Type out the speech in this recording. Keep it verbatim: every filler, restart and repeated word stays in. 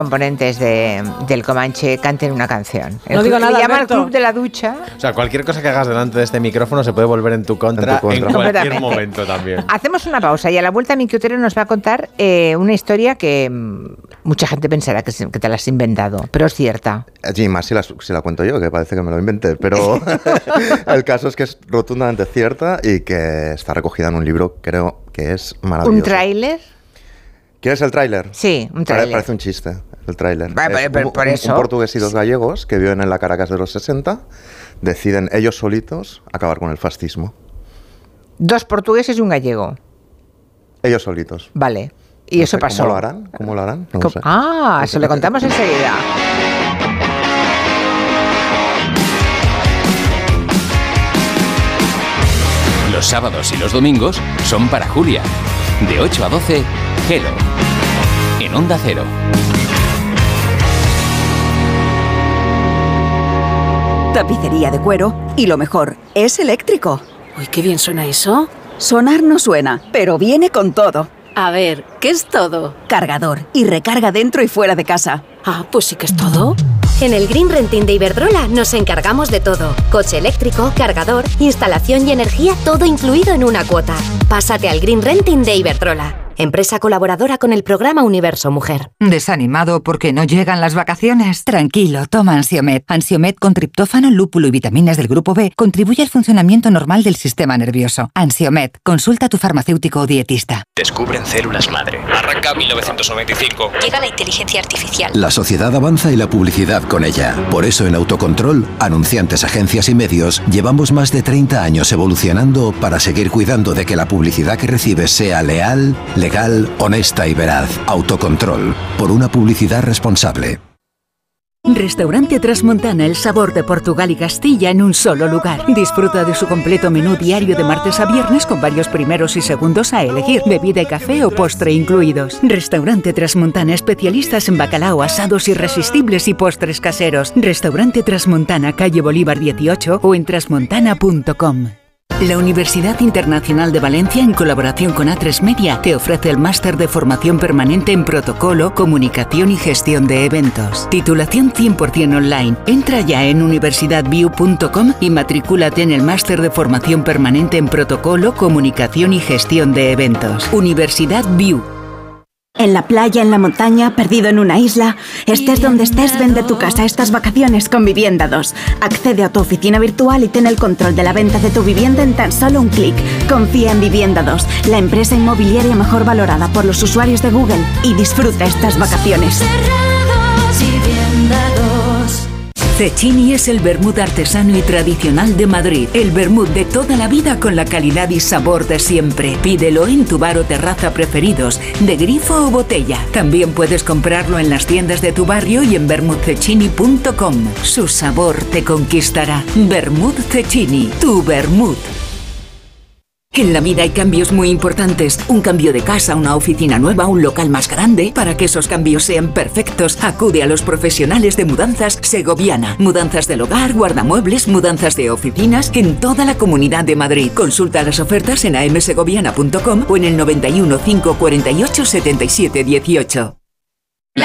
componentes de, del Comanche canten una canción. El no digo nada, le llama Alberto. el club de la ducha. O sea, cualquier cosa que hagas delante de este micrófono se puede volver en tu contra en, En tu contra. cualquier momento también. Hacemos una pausa y a la vuelta Miki Otero nos va a contar eh, una historia que mmm, mucha gente pensará que, que te la has inventado, pero es cierta. Sí, más si la, si la cuento yo, que parece que me lo inventé, pero el caso es que es rotundamente cierta y que está recogida en un libro, creo que es maravilloso. ¿Un tráiler? ¿Quieres el tráiler? Sí, un Pare- tráiler. Parece un chiste, el tráiler. Vale, Es pero un, por un- eso. un portugués y dos gallegos que viven en la Caracas de los sesenta deciden ellos solitos acabar con el fascismo. Dos portugueses y un gallego. Ellos solitos. Vale. Y No eso sé, pasó. ¿Cómo lo harán? ¿Cómo lo harán? No lo ¿Cómo? sé. Ah, eso le contamos enseguida. Los sábados y los domingos son para Julia. De ocho a doce, Hello. En Onda Cero. Tapicería de cuero y lo mejor, es eléctrico. Uy, qué bien suena eso. Sonar no suena, pero viene con todo. A ver, ¿qué es todo? Cargador y recarga dentro y fuera de casa. Ah, pues sí que es todo. En el Green Renting de Iberdrola nos encargamos de todo. Coche eléctrico, cargador, instalación y energía, todo incluido en una cuota. Pásate al Green Renting de Iberdrola, empresa colaboradora con el programa Universo Mujer. ¿Desanimado porque no llegan las vacaciones? Tranquilo, toma Ansiomed. Ansiomed con triptófano, lúpulo y vitaminas del grupo B contribuye al funcionamiento normal del sistema nervioso. Ansiomed, consulta a tu farmacéutico o dietista. Descubren células madre. Arranca mil novecientos noventa y cinco. Llega la inteligencia artificial. La sociedad avanza y la publicidad con ella. Por eso en Autocontrol, anunciantes, agencias y medios, llevamos más de treinta años evolucionando para seguir cuidando de que la publicidad que recibes sea leal, legal, honesta y veraz. Autocontrol, por una publicidad responsable. Restaurante Trasmontana, el sabor de Portugal y Castilla en un solo lugar. Disfruta de su completo menú diario de martes a viernes con varios primeros y segundos a elegir, bebida y café o postre incluidos. Restaurante Trasmontana, especialistas en bacalao, asados irresistibles y postres caseros. Restaurante Trasmontana, calle Bolívar dieciocho o en trasmontana punto com. La Universidad Internacional de Valencia, en colaboración con A tres Media, te ofrece el máster de formación permanente en protocolo, comunicación y gestión de eventos. Titulación cien por ciento online. Entra ya en universidad view punto com y matricúlate en el máster de formación permanente en protocolo, comunicación y gestión de eventos. Universidad View. En la playa, en la montaña, perdido en una isla, estés donde estés, vende tu casa estas vacaciones con Vivienda dos. Accede a tu oficina virtual y ten el control de la venta de tu vivienda en tan solo un clic. Confía en Vivienda dos, la empresa inmobiliaria mejor valorada por los usuarios de Google, y disfruta estas vacaciones. Cecchini es el vermut artesano y tradicional de Madrid. El vermut de toda la vida con la calidad y sabor de siempre. Pídelo en tu bar o terraza preferidos, de grifo o botella. También puedes comprarlo en las tiendas de tu barrio y en vermut cecchini punto com. Su sabor te conquistará. Vermut Cecchini, tu vermut. En la vida hay cambios muy importantes. Un cambio de casa, una oficina nueva, un local más grande. Para que esos cambios sean perfectos, acude a los profesionales de Mudanzas Segoviana. Mudanzas del hogar, guardamuebles, mudanzas de oficinas en toda la Comunidad de Madrid. Consulta las ofertas en a m segoviana punto com o en el noventa y uno, cinco cuarenta y ocho, setenta y siete dieciocho.